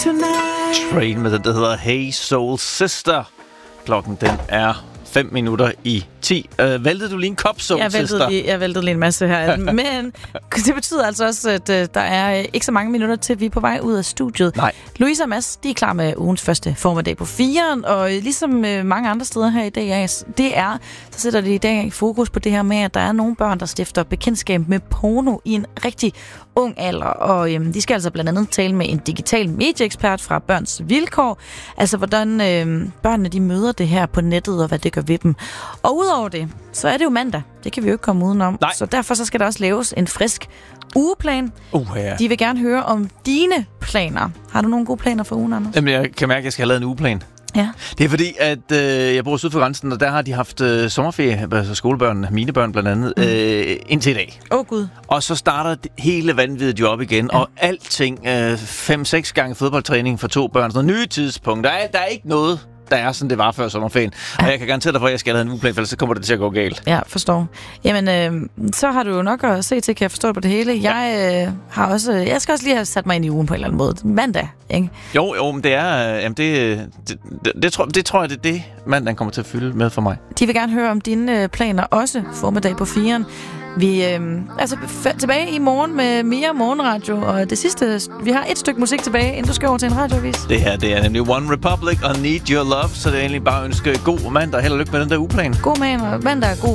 tonight. Train med det, der hedder Hey Soul Sister. Klokken, den er 5 minutter i 10. Væltede du lige en kop, Soul Sister? Jeg væltede lige en masse her. Men det betyder altså også, at der er ikke så mange minutter til, vi er på vej ud af studiet. Nej. Louise og Mads, de er klar med ugens første formiddag på 4'eren, og ligesom mange andre steder her i dag, så sætter de i dag i fokus på det her med, at der er nogle børn, der stifter bekendtskab med porno i en rigtig ung alder. Og de skal altså blandt andet tale med en digital medieekspert fra Børns Vilkår, altså hvordan børnene de møder det her på nettet, og hvad det gør ved dem. Og udover det, så er det jo mandag. Det kan vi jo ikke komme udenom. Nej. Så derfor så skal der også laves en frisk ugeplan. Ja. De vil gerne høre om dine planer. Har du nogle gode planer for ugen, Anders? Jamen, jeg kan mærke, at jeg skal have lavet en ugeplan. Ja. Det er fordi, at jeg bor syd for grænsen, og der har de haft sommerferie, altså skolebørnene, mine børn blandt andet, indtil i dag. Gud. Og så starter hele vanvittigt jo op igen, og alting, 5-6 gange fodboldtræning for 2 børn, sådan nye tidspunkter. Der er ikke noget, der er sådan, det var før sommerferien. Og jeg kan garantere dig for, at jeg skal have en ugeplan, for ellers så kommer det til at gå galt. Ja, forstår. Jamen, så har du jo nok at se til, kan jeg forstå det på det hele. Jeg skal også lige have sat mig ind i ugen på en eller anden måde. Mandag, ikke? Jo, men det er... det tror jeg, det er det, mandagen kommer til at fylde med for mig. De vil gerne høre om dine planer, også formiddag på 4'eren. Vi tilbage i morgen med mere morgenradio, og det sidste, vi har et stykke musik tilbage, inden du skal over til en radioavis. Det her, det er nemlig One Republic og Need Your Love, så det er egentlig bare at ønske god mandag og held og lykke med den der ugeplan. God mandag og god